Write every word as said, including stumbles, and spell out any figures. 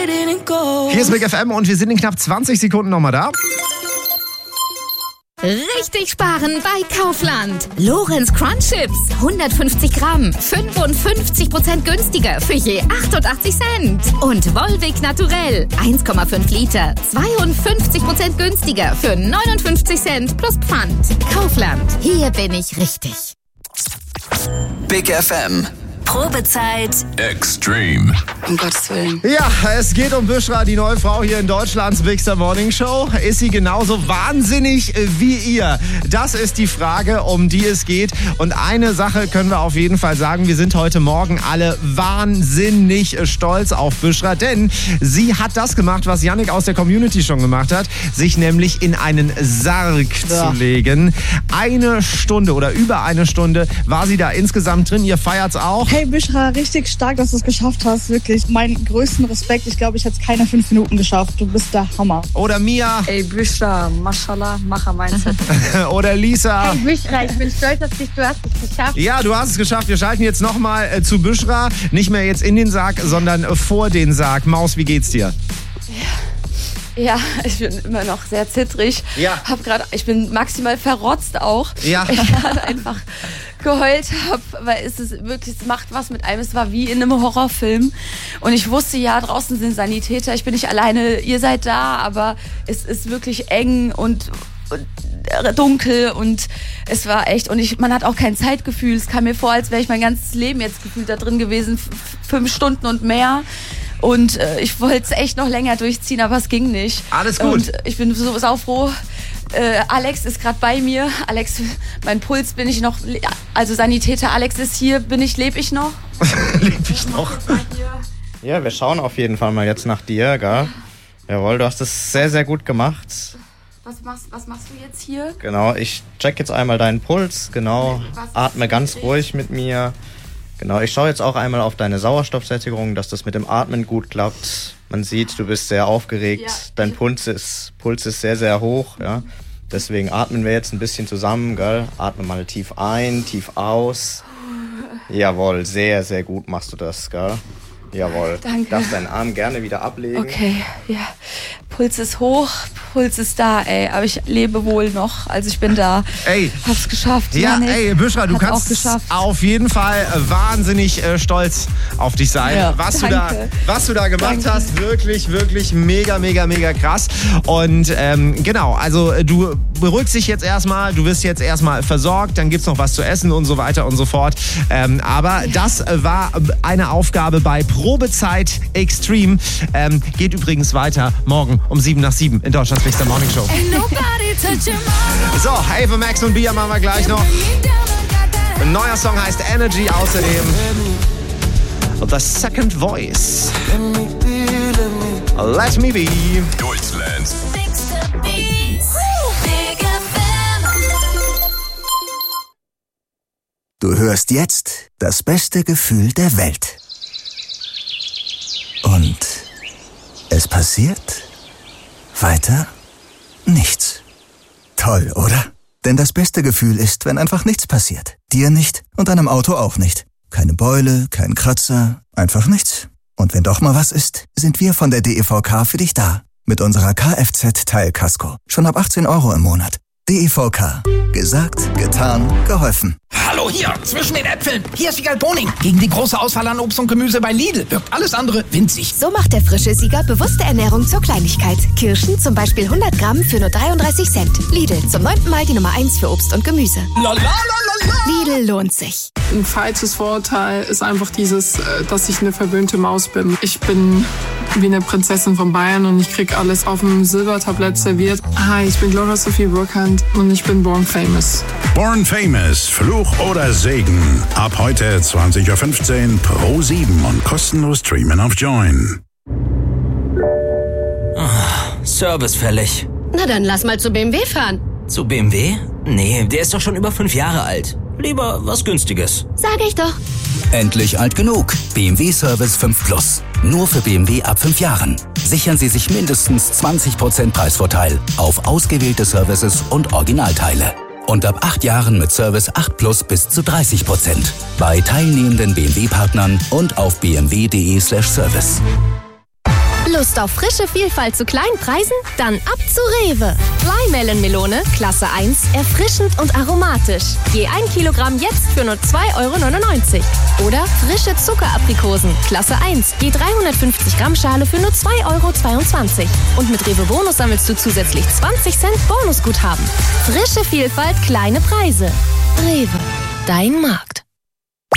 didn't go. Hier ist Big F M und wir sind in knapp zwanzig Sekunden nochmal da. Richtig sparen bei Kaufland. Lorenz Crunch Chips, hundertfünfzig Gramm, fünfundfünfzig Prozent günstiger für je achtundachtzig Cent. Und Volvic Naturell, eins Komma fünf Liter, zweiundfünfzig Prozent günstiger für neunundfünfzig Cent plus Pfand. Kaufland, hier bin ich richtig. Big F M. Probezeit Extreme. Um Gottes Willen. Ja, es geht um Büschra, die neue Frau hier in Deutschlands Big Star Morning Show. Ist sie genauso wahnsinnig wie ihr? Das ist die Frage, um die es geht. Und eine Sache können wir auf jeden Fall sagen. Wir sind heute Morgen alle wahnsinnig stolz auf Büschra, denn sie hat das gemacht, was Yannick aus der Community schon gemacht hat, sich nämlich in einen Sarg ja. zu legen. Eine Stunde oder über eine Stunde war sie da insgesamt drin. Ihr feiert's auch. Hey Büschra, richtig stark, dass du es geschafft hast. Wirklich, meinen größten Respekt. Ich glaube, ich hätte es keine fünf Minuten geschafft. Du bist der Hammer. Oder Mia. Ey Büschra, Mashallah, Macher-Mindset. Oder Lisa. Hey Büschra, ich bin stolz auf dich, du hast es geschafft. Ja, du hast es geschafft. Wir schalten jetzt nochmal äh, zu Büschra. Nicht mehr jetzt in den Sarg, sondern äh, vor den Sarg. Maus, wie geht's dir? Ja. Ja, ich bin immer noch sehr zittrig. Ja. Hab grad, ich bin maximal verrotzt auch. Ja. Ich gerade einfach geheult habe, weil es ist wirklich, es macht was mit einem. Es war wie in einem Horrorfilm. Und ich wusste, ja, draußen sind Sanitäter. Ich bin nicht alleine, ihr seid da, aber es ist wirklich eng und, und dunkel und es war echt, und ich, man hat auch kein Zeitgefühl. Es kam mir vor, als wäre ich mein ganzes Leben jetzt gefühlt da drin gewesen, f- fünf Stunden und mehr. Und äh, ich wollte es echt noch länger durchziehen, aber es ging nicht. Alles gut. Und ich bin so saufroh. Äh, Alex ist gerade bei mir. Alex, mein Puls, bin ich noch, also Sanitäter Alex ist hier, bin ich, lebe ich noch? Lebe ich noch? Ja, wir schauen auf jeden Fall mal jetzt nach dir, gell? Jawohl, du hast es sehr, sehr gut gemacht. Was machst, was machst du jetzt hier? Genau, ich check jetzt einmal deinen Puls, genau. Atme ganz ruhig mit mir. Genau, ich schaue jetzt auch einmal auf deine Sauerstoffsättigung, dass das mit dem Atmen gut klappt. Man sieht, du bist sehr aufgeregt, Ja. dein Puls ist, Puls ist sehr, sehr hoch, ja. Deswegen atmen wir jetzt ein bisschen zusammen, gell? Atme mal tief ein, tief aus. Jawohl, sehr, sehr gut machst du das, gell? Jawohl. Danke. Darfst deinen Arm gerne wieder ablegen. Okay, ja. Puls ist hoch, Puls ist da, ey. Aber ich lebe wohl noch. Also ich bin da. Ey. Hab's geschafft. Ja, Janik. ey, Büschra, du Hat's kannst auch geschafft. auf jeden Fall wahnsinnig äh, stolz auf dich sein. Ja, was, du da, danke. was du da gemacht Danke. hast, wirklich, wirklich mega, mega, mega krass. Und ähm, genau, also äh, du beruhigst dich jetzt erstmal, du wirst jetzt erstmal versorgt, dann gibt's noch was zu essen und so weiter und so fort. Ähm, aber das äh, war eine Aufgabe bei Probezeit Extreme. Ähm, geht übrigens weiter morgen um sieben nach sieben in Deutschlands Big Star Morning Show. So, Ava Max und Bia machen wir gleich noch. Ein neuer Song heißt Energy, außerdem The Second Voice. Let Me Be. Deutschlands Du hörst jetzt das beste Gefühl der Welt. Und es passiert weiter nichts. Toll, oder? Denn das beste Gefühl ist, wenn einfach nichts passiert. Dir nicht und deinem Auto auch nicht. Keine Beule, kein Kratzer, einfach nichts. Und wenn doch mal was ist, sind wir von der D E V K für dich da. Mit unserer Kfz-Teilkasko. Schon ab achtzehn Euro im Monat. D E V K. Gesagt, getan, geholfen. Hallo hier, zwischen den Äpfeln. Hier ist Siegal Boning. Gegen die große Auswahl an Obst und Gemüse bei Lidl wirkt alles andere winzig. So macht der frische Sieger bewusste Ernährung zur Kleinigkeit. Kirschen zum Beispiel hundert Gramm für nur dreiunddreißig Cent. Lidl, zum neunten Mal die Nummer eins für Obst und Gemüse. La, la, la, la, la. Lidl lohnt sich. Ein falsches Vorurteil ist einfach dieses, dass ich eine verwöhnte Maus bin. Ich bin wie eine Prinzessin von Bayern und ich krieg alles auf dem Silbertablett serviert. Hi, ich bin Gloria Sophie Burkhardt und ich bin Born Famous. Born Famous, Fluch oder Segen. Ab heute zwanzig Uhr fünfzehn Pro sieben und kostenlos streamen auf Join. Oh, Service fällig. Na dann lass mal zu B M W fahren. Zu B M W? Nee, der ist doch schon über fünf Jahre alt. Lieber was Günstiges. Sag ich doch. Endlich alt genug. B M W Service fünf Plus. Nur für B M W ab fünf Jahren. Sichern Sie sich mindestens zwanzig Prozent Preisvorteil auf ausgewählte Services und Originalteile. Und ab acht Jahren mit Service acht Plus bis zu dreißig Prozent. Bei teilnehmenden B M W-Partnern und auf b m w punkt d e slash service. Lust auf frische Vielfalt zu kleinen Preisen? Dann ab zu Rewe. Flymelon-Melone, Klasse eins, erfrischend und aromatisch. Je ein Kilogramm jetzt für nur zwei Euro neunundneunzig. Oder frische Zuckeraprikosen, Klasse eins, je dreihundertfünfzig Gramm Schale für nur zwei Euro zweiundzwanzig. Und mit Rewe Bonus sammelst du zusätzlich zwanzig Cent Bonusguthaben. Frische Vielfalt, kleine Preise. Rewe, dein Markt.